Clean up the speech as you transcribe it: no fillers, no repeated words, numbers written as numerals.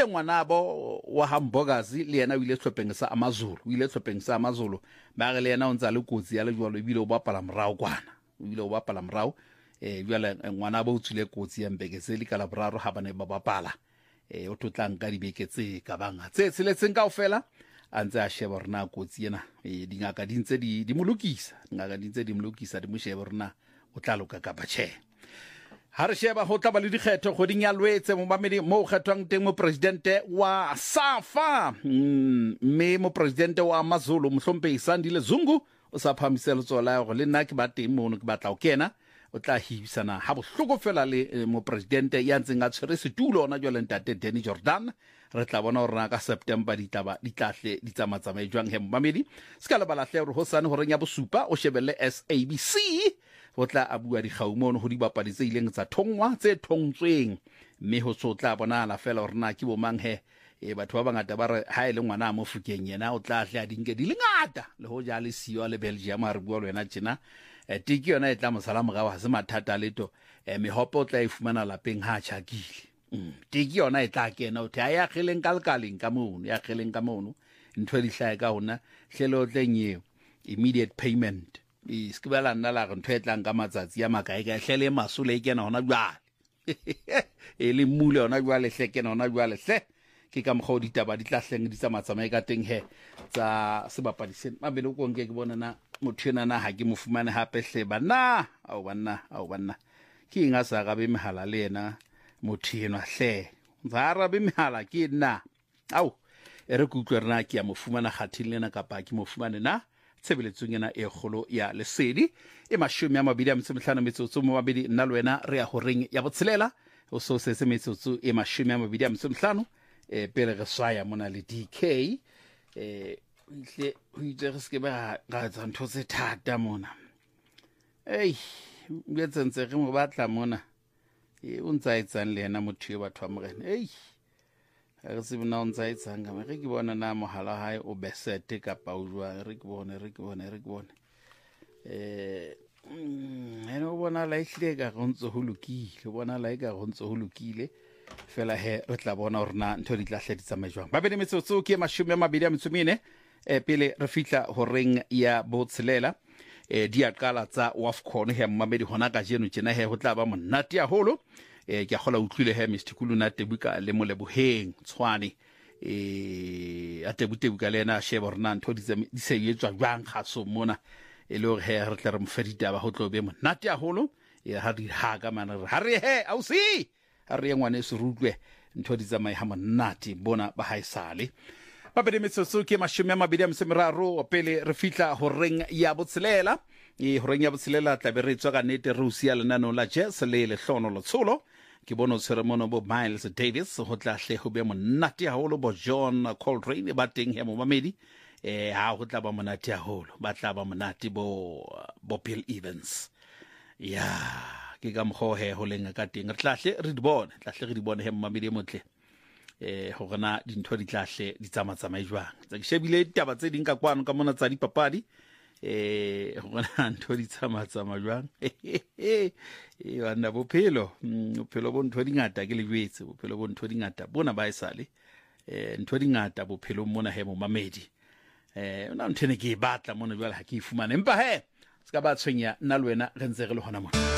ebile ngwanabo wa hamburgers le yena o ile tlhopheng sa amazulu ba re le yena o ntse le kotsi ya le jwalo ebile o bapala morao kwana jwale ngwanabo o tswile kotsi ya Mbekiseli ka laboraro ha bane ba bapala o tlotlang ka dibeke tse ka banga tse tseletseng kaofela a ntse a sheba rena kotsi ena dingaka di ntse di molokisa di mo sheba rena o tla loka ka batjhe ha re sheba ho tla ba le dikgetho kgoding ya Lwetse mo mamedi mo kgethwang teng mo presidente wa SAFA mme mo presidente wa AmaZulu Mhlompe Sandile Zungu o sa phamisela tsola go le nna ke ba teng mo ke batla o kena o tla hibisana ha bohloko fela le mo presidente ya ntseng a tshwere setulo ona jwale ntate Danny Jordan re tla bona hore ka September di tlahle di tsamatsamae jwang he mamedi ska le balahle hore ho sane hore nya bosupa o shebelle SABC ho tla a bua dikgaumono ho dibapadi tse ileng tsa thongwa tse thongtsweng mme ho tla bona la fela hore na ke bo mang he batho ba bangata ba re ha ile ngwana mo Fukeng yena o tla hle a dinke di lengata le ho ja le siyo le Belgium a re bua le wena tjena tiki yona e tla mosala mogao ha se mathata leto mehopo o tla e fumana lapeng ha tjhakile tiki yona e tla kena o tla ya kgeleng ka lekaleng ka mono ntho di hlae ka hona hlelo o tleng immediate payment iskibala nna la re ntho e tlang ka matsatsi ya makae ka hlele masole e kena hona jwale e le mule hona jwale hlekena hona jwale hle ke ka mogao ditaba di tlahleng di tsamatsamae ka teng he tsa sebapadi se mabele ko nke ke bona na motho ena na ha ke mo fumane hape hle bana au banna ke inga sa ga be mehala le ena motho ena hle zara be mehala ke nna au ere ku utlwe rena ke ya mo fumana khathile na kapa ke mo fumane na tshebeletsong ena e kgolo ya Lesedi e 25 metsotso mo mabedi nna le wena re ya ho reng ya botshelela o so se metsotso e 25 pele re swaya mona le DK hle ho itse re se ke ba ga tsa ntho tse thata mona ntse re mo batla mona o ntsa etsang le yena motho yo batho ba morena re se bona o ntsa etsang ga re ke bona na mohala hae o besete ka paujwa re ke bone ene o bona la ihle ka go ntse ho lokile fela he re tla bona hore na ntho di tlahle di tsamaejwang ba bene metsotso ke 24 pele re fitla ho reng ya botshelela di a qala tsa WAFCON he mmamedi hona ka jeno tjena he ho tla ba monate ya holo ke a gola utlwile he Mr Kuluna Tebuka le Moleboheng Tshwane a Tebuka le na sheba rena ntho di se yetswa jwang khaso mona e le hore he re tla re mfedita ba ho tlo be monate ya holo ha di haga mana re ha re he ausi ha re ngwane se rutlwe ntho di tsamae ha monate bona ba haisale ba bede metsotso ke 23 pele re fitla ho reng ya botshelela ho reng ya botshelela tla be re tswa ka nete Rusi ya lenano la Jess le hlono lotsholo ke bona tshweremono bo Miles Davis ho tla hle ho be monate haholo bo John Coltrane ba teng he mo mamedi ha ho tla ba monate haholo ba tla ba monate bo Bill Evans ya ke ka mkho he ho lenga ka teng re tlahle re di bone he mamedi motle ho gona dintho di tlahle di tsamatsamae jwang tsa ke shebile taba tse ding ka kwano ka mona tsa dipapadi ho gona ntho di tsamatsama jwang bana bophelo bo ntho di ngata ke le jwetse bophelo bo ntho di ngata bona ba esale ntho di ngata bophelo mona he mo mamedi ona ntene ke batla mona jwale ha ke ifumana empa he ska ba tshwenya nna le wena re ntse re le hona mona